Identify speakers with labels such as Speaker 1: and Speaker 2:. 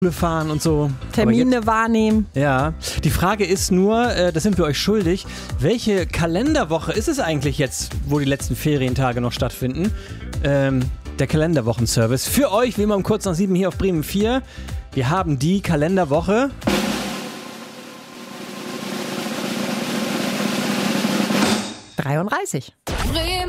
Speaker 1: fahren und so.
Speaker 2: Termine wahrnehmen.
Speaker 1: Ja, die Frage ist nur, das sind wir euch schuldig, welche Kalenderwoche ist es eigentlich jetzt, wo die letzten Ferientage noch stattfinden? Der Kalenderwochenservice. Für euch, wie immer um kurz nach 7 hier auf Bremen 4. Wir haben die Kalenderwoche
Speaker 2: 33.